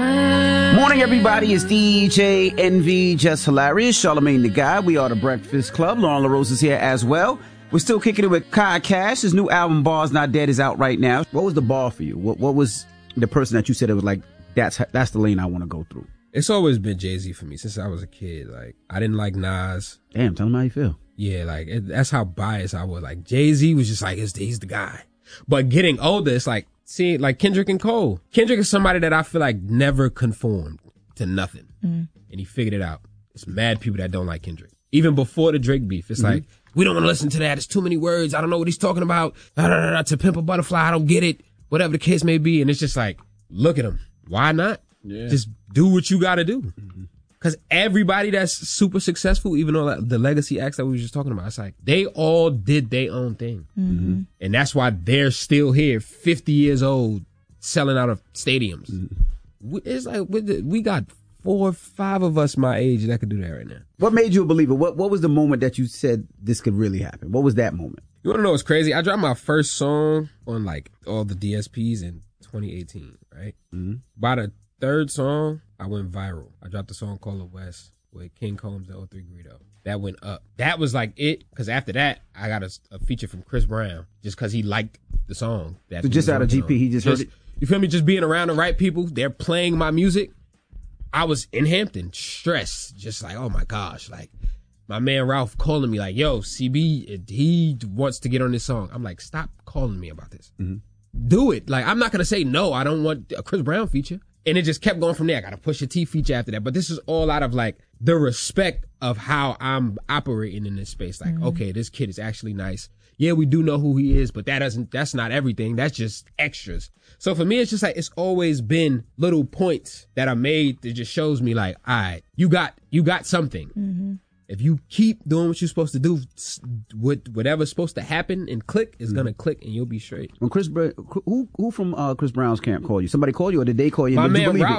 Morning, everybody. It's DJ NV, Just Hilarious, Charlamagne the Guy. We are the Breakfast Club. Lauren LaRose is here as well. We're still kicking it with Kai Cash. His new album, Bars Not Dead, is out right now. What was the bar for you? What was the person that you said it was like, that's the lane I want to go through? It's always been Jay-Z for me since I was a kid. Like, I didn't like Nas. Damn, tell him how you feel. Yeah, like, that's how biased I was. Like, Jay-Z was just like, he's the guy. But getting older, it's like, see, like Kendrick and Cole. Kendrick is somebody that I feel like never conformed to nothing. And he figured it out. It's mad people that don't like Kendrick. Even before the Drake beef, it's like, we don't want to listen to that. It's too many words. I don't know what he's talking about. To Pimp a Butterfly, I don't get it. Whatever the case may be. And it's just like, look at him. Why not? Yeah. Just do what you got to do. Because everybody that's super successful, even though the legacy acts that we were just talking about, it's like they all did their own thing. And that's why they're still here, 50 years old, selling out of stadiums. It's like we got 4 or 5 of us my age that could do that right now. What made you a believer? What was the moment that you said this could really happen? What was that moment? You want to know what's crazy? I dropped my first song on like all the DSPs in 2018, right? By the third song, I went viral. I dropped a song called The West with King Combs and O3 Greedo. That went up. That was like it, because after that, I got a feature from Chris Brown just because he liked the song. So just out of GP, he just heard it? You feel me? Just being around the right people, they're playing my music. I was in Hampton, stressed, just like, oh my gosh, like my man Ralph calling me like, yo, CB, he wants to get on this song. I'm like, stop calling me about this. Do it. Like, I'm not going to say no, I don't want a Chris Brown feature. And it just kept going from there. I got to push a T feature after that. But this is all out of like the respect of how I'm operating in this space. Like, okay, this kid is actually nice. Yeah, we do know who he is, but that's not everything. That's just extras. So for me, it's just like, it's always been little points that I made that just shows me like, all right, you got something. If you keep doing what you're supposed to do, whatever's supposed to happen and click is going to click and you'll be straight. When who from Chris Brown's camp called you? Somebody called you or did they call you? My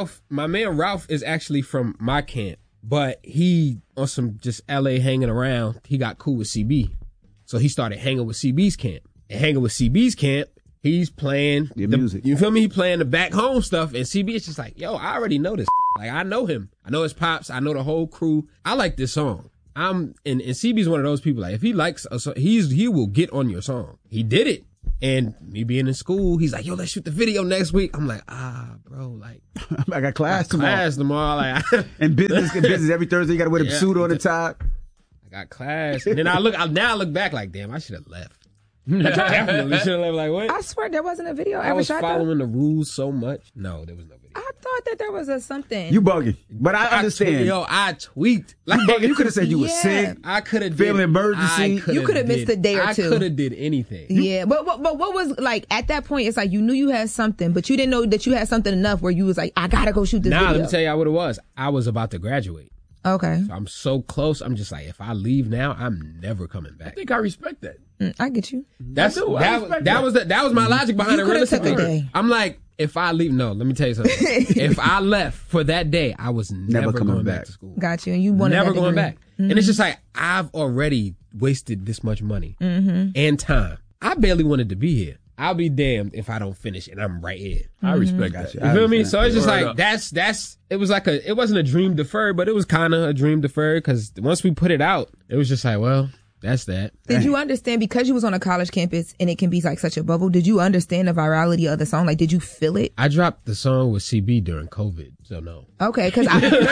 man Ralph is actually from my camp, but he on some just LA hanging around, he got cool with CB. So he started hanging with CB's camp. And hanging with CB's camp, he's playing the music. You feel me? He playing the back home stuff. And CB is just like, yo, I already know this. Like, I know him. I know his pops. I know the whole crew. I like this song. And CB's one of those people, like, if he likes a song, he will get on your song. He did it. And me being in school, he's like, yo, let's shoot the video next week. I'm like, bro, like, I got class tomorrow. Like, and business every Thursday, you got to wear the suit on the top. I got class. And then I look back like, damn, I should have left. Definitely should have left. Like, what? I swear there wasn't a video. I was following the rules so much. No, there was no video. I thought that there was something. You bugging, but I understand. I tweaked. Like, you could have said you were sick. I could have family emergency. You could have missed a day or two. I could have did anything. Yeah, but what was like at that point? It's like you knew you had something, but you didn't know that you had something enough where you was like, I gotta go shoot this video. Let me tell you what it was. I was about to graduate. Okay. So I'm so close. I'm just like, if I leave now, I'm never coming back. I think I respect that. I get you. That was my logic behind it. Realistically, I'm like, if I leave, no, let me tell you something. If I left for that day, I was never going back to school. Got you. And you wanted never going back. And it's just like, I've already wasted this much money and time. I barely wanted to be here. I'll be damned if I don't finish and I'm right here. I respect that. You feel me? So it's just like, it was like it wasn't a dream deferred, but it was kind of a dream deferred because once we put it out, it was just like, well, that's that. Did you understand, because you was on a college campus and it can be like such a bubble, did you understand the virality of the song? Like, did you feel it? I dropped the song with CB during COVID, so no. Okay, because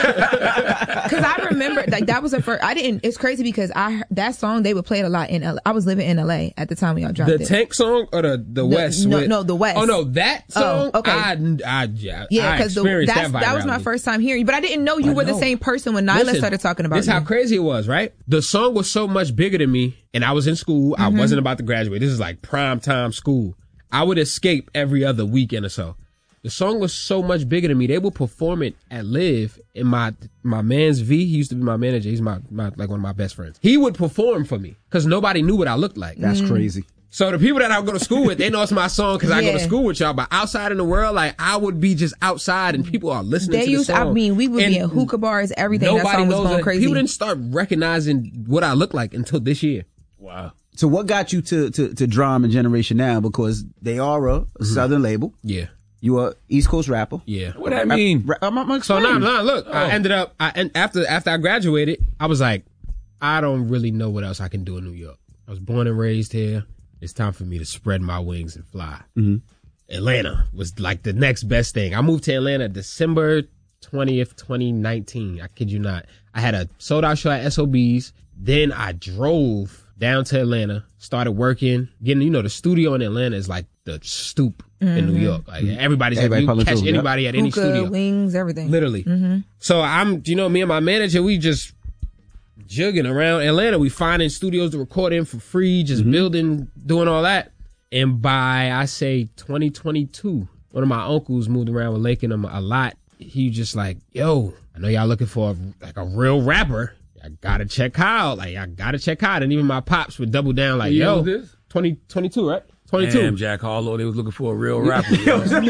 I remember, like, that was the first, it's crazy because that song, they would play it a lot in LA. I was living in LA at the time when y'all dropped it. The Tank song or the West? No, the West. Oh, no, that song? Oh, okay. I because that was my first time hearing, but I didn't know you were the same person when Nyla started talking about it. This is how crazy it was, right? The song was so much bigger than me, and I was in school. I wasn't about to graduate. This is like prime time school. I would escape every other weekend or so. The song was so much bigger than me. They would perform it at Live, and my man's V, he used to be my manager. He's my like one of my best friends. He would perform for me because nobody knew what I looked like. That's crazy. So the people that I would go to school with, they know it's my song because I go to school with y'all. But outside in the world, like, I would be just outside and people are listening to the song. I mean, we would be in hookah bars, everything. That song was going crazy. People didn't start recognizing what I look like until this year. Wow. So what got you to Drum and Generation Now? Because they are a Southern label. Yeah. You a East Coast rapper. Yeah. What that mean? So look, I ended up, after I graduated, I was like, I don't really know what else I can do in New York. I was born and raised here. It's time for me to spread my wings and fly. Mm-hmm. Atlanta was like the next best thing. I moved to Atlanta December 20th, 2019. I kid you not. I had a sold out show at SOB's. Then I drove down to Atlanta, started working, getting, the studio in Atlanta is like the stoop in New York. Like everybody catch anybody at any Hookah, studio. wings, everything. Literally. Mm-hmm. So me and my manager, we just jugging around Atlanta. We finding studios to record in for free, just building, doing all that. And by, I say 2022, one of my uncles moved around with Lake and them a lot. He just like, yo, I know y'all looking for a real rapper. I gotta check Kyle. Like, I gotta check Kyle. And even my pops would double down like, yo, 2022, right? 22. Damn, Jack Harlow, they was looking for a real rapper. That's crazy.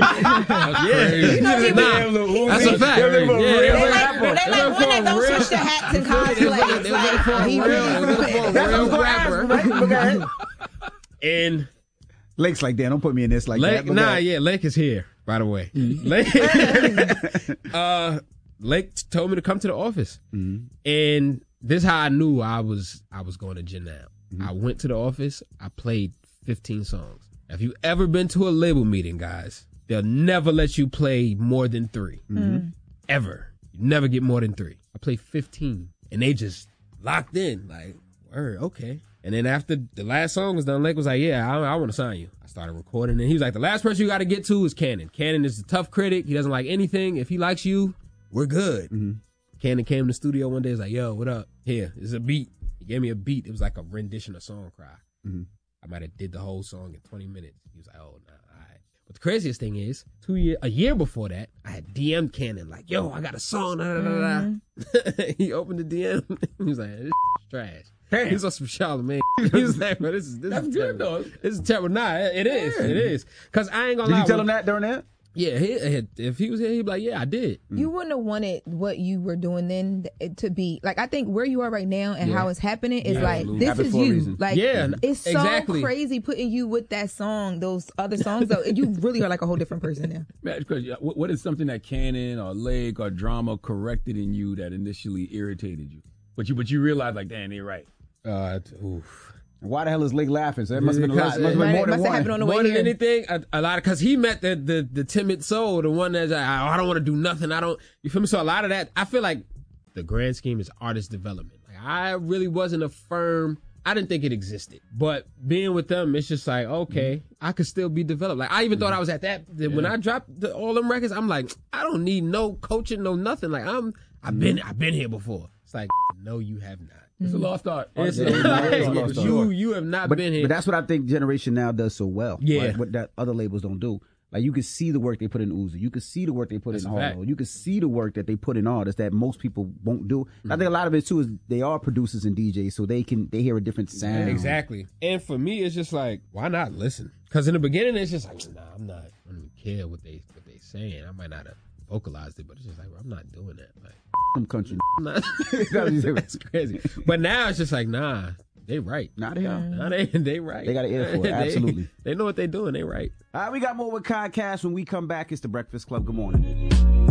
That's a fact. They like when they don't switch their hats and cosplay. They were looking for a real rapper. And Lake's like, damn, don't put me in this like that. Lake is here, by the way. Lake told me to come to the office. And this is how I knew I was going to Gen Now. I went to the office, I played 15 songs. If you ever been to a label meeting, guys, they'll never let you play more than 3. Ever. You never get more than 3. I played 15 and they just locked in like, word, okay. And then after the last song was done, Lake was like, yeah, I want to sign you. I started recording and he was like, the last person you got to get to is Cannon. Cannon is a tough critic. He doesn't like anything. If he likes you, we're good. Cannon came to the studio one day. He was like, yo, what up? Here, this is a beat. He gave me a beat. It was like a rendition of Song Cry. I might have did the whole song in 20 minutes. He was like, oh, nah, all right. But the craziest thing is, a year before that, I had DM'd Cannon like, yo, I got a song. He opened the DM. He was like, this is trash. Damn. He was on some Charlamagne. He was like, bro, this is That's good, terrible. though. This is terrible. Nah, it is. It is. Because I ain't going to lie. Did you tell him that during that? Yeah, if he was here, he'd be like, yeah, I did. You wouldn't have wanted what you were doing then to be like. I think where you are right now and how it's happening is like this is you. Like, it's so crazy putting you with that song, those other songs. Though you really are like a whole different person now. Man, what is something that Cannon or Lake or Drama corrected in you that initially irritated you, but you realized like, damn, they're right. Why the hell is Lake laughing? So that must have been a lot. Must have been more than one. On the more way than here. anything, a lot of, because he met the timid soul, the one that's like, I don't want to do nothing. You feel me? So a lot of that, I feel like the grand scheme is artist development. Like, I really wasn't I didn't think it existed. But being with them, it's just like, okay, I could still be developed. Like, I even thought I was at that. When I dropped all them records, I'm like, I don't need no coaching, no nothing. Like, I've been here before. It's like, no, you have not. It's a lost art. You have not been here. But that's what I think Generation Now does so well. Yeah. Right? What that other labels don't do. Like, you can see the work they put in Uzi. You can see the work they put in Harlow. You can see the work that they put in artists that most people won't do. I think a lot of it too is they are producers and DJs, so they hear a different sound. Exactly. And for me, it's just like, why not listen? Because in the beginning, it's just like, nah, I don't even care what they saying. I might not have vocalized it, but it's just like, I'm not doing that. Like, Some country. That's crazy. But now it's just like, nah, they right. Nah, they are. Nah, they right. They got an ear for it. Absolutely. They know what they doing. They right. All right, we got more with Kai Cash when we come back. It's the Breakfast Club. Good morning.